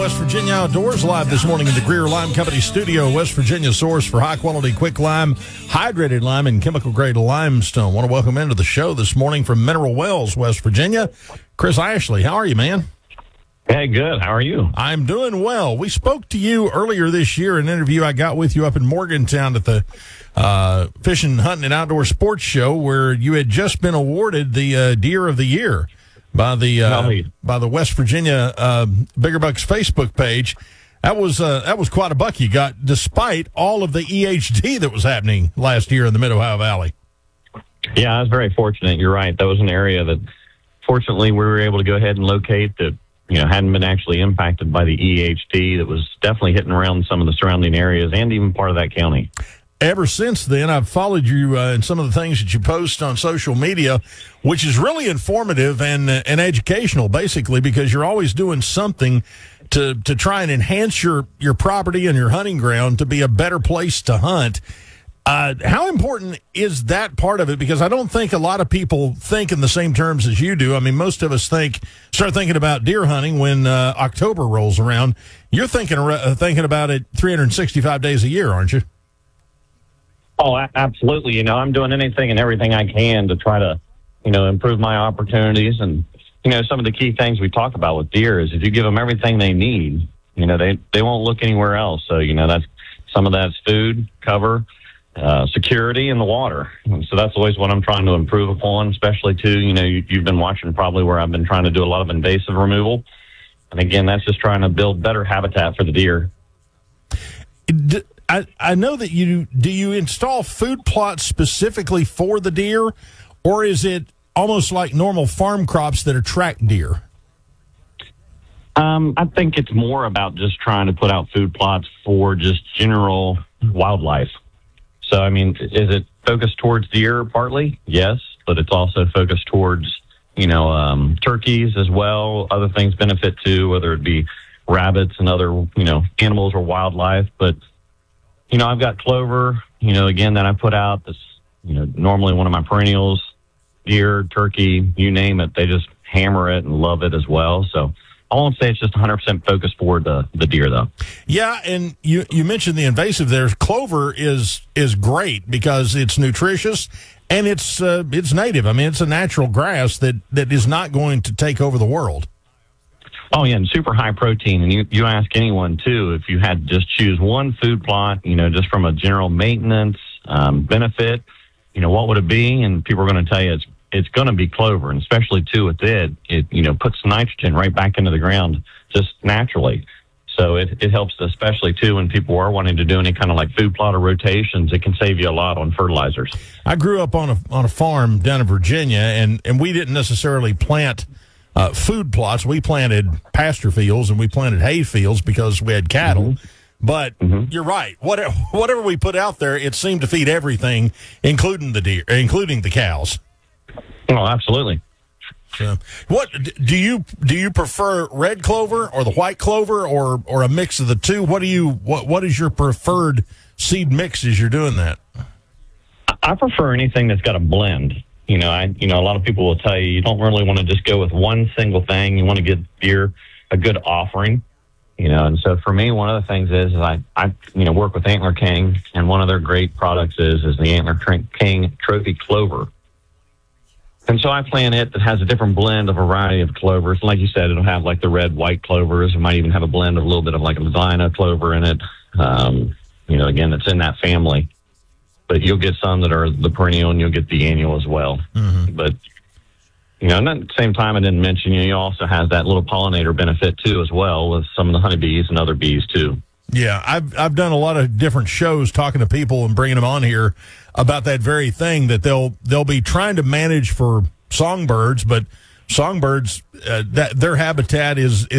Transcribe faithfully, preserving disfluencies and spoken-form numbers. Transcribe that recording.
West Virginia Outdoors, live this morning in the Greer Lime Company studio. West Virginia source for high-quality quick lime, hydrated lime, and chemical-grade limestone. Want to welcome into the show this morning from Mineral Wells, West Virginia, Chris Ashley. How are you, man? Hey, good. How are you? I'm doing well. We spoke to you earlier this year in an interview I got with you up in Morgantown at the uh, Fishing, Hunting, and Outdoor Sports Show, where you had just been awarded the uh, Deer of the Year by the uh, Oh, by the West Virginia uh, Bigger Bucks Facebook page. That was uh, that was quite a buck you got, despite all of the E H D that was happening last year in the Mid-Ohio Valley. Yeah, I was very fortunate. You're right. That was an area that, fortunately, we were able to go ahead and locate that, you know, hadn't been actually impacted by the E H D that was definitely hitting around some of the surrounding areas and even part of that county. Ever since then, I've followed you uh, in some of the things that you post on social media, which is really informative and uh, and educational, basically, because you're always doing something to to try and enhance your, your property and your hunting ground to be a better place to hunt. Uh, how important is that part of it? Because I don't think a lot of people think in the same terms as you do. I mean, most of us think start thinking about deer hunting when uh, October rolls around. You're thinking uh, thinking about it three hundred sixty-five days a year, aren't you? Oh, a- absolutely. You know, I'm doing anything and everything I can to try to, you know, improve my opportunities. And, you know, some of the key things we talk about with deer is if you give them everything they need, you know, they, they won't look anywhere else. So, you know, that's some of that's food, cover, uh, security, and the water. And so that's always what I'm trying to improve upon, especially, too, you know, you, you've been watching probably where I've been trying to do a lot of invasive removal. And, again, that's just trying to build better habitat for the deer. D- I, I know that you do you install food plots specifically for the deer, or is it almost like normal farm crops that attract deer? Um, I think it's more about just trying to put out food plots for just general wildlife. So, I mean, is it focused towards deer partly? Yes, but it's also focused towards, you know, um, turkeys as well. Other things benefit too, whether it be rabbits and other, you know, animals or wildlife. But, you know, I've got clover, you know, again, that I put out. This, you know, normally one of my perennials, deer, turkey, you name it. They just hammer it and love it as well. So I won't say it's just one hundred percent focused toward the, the deer, though. Yeah, and you, you mentioned the invasive there. Clover is is great because it's nutritious and it's uh, it's native. I mean, it's a natural grass that, that is not going to take over the world. Oh, yeah, and super high protein. And you, you ask anyone, too, if you had to just choose one food plot, you know, just from a general maintenance um, benefit, you know, what would it be? And people are going to tell you it's it's going to be clover, and especially, too, with it, it, you know, puts nitrogen right back into the ground just naturally. So it, it helps, especially, too, when people are wanting to do any kind of like food plot or rotations. It can save you a lot on fertilizers. I grew up on a on a farm down in Virginia, and, and we didn't necessarily plant Uh, food plots. We planted pasture fields and we planted hay fields because we had cattle. Mm-hmm. But mm-hmm. You're right. Whatever, whatever we put out there, it seemed to feed everything, including the deer, including the cows. Oh, absolutely. So, what do you do? You prefer red clover or the white clover, or or a mix of the two? What do you what What is your preferred seed mix as you're doing that? I prefer anything that's got a blend. You know, I, you know, a lot of people will tell you, you don't really want to just go with one single thing. You want to give deer a good offering, you know. And so for me, one of the things is, is I, I, you know, work with Antler King, and one of their great products is, is the Antler King Trophy Clover. And so I plant it that has a different blend, a variety of clovers. And like you said, it'll have like the red, white clovers. It might even have a blend of a little bit of like a Medina clover in it. Um, you know, again, it's in that family. But you'll get some that are the perennial, and you'll get the annual as well. Mm-hmm. But, you know, and at the same time, I didn't mention, you know, you also has that little pollinator benefit, too, as well, with some of the honeybees and other bees, too. Yeah, I've I've done a lot of different shows talking to people and bringing them on here about that very thing, that they'll they'll be trying to manage for songbirds, but songbirds, uh, that their habitat is, is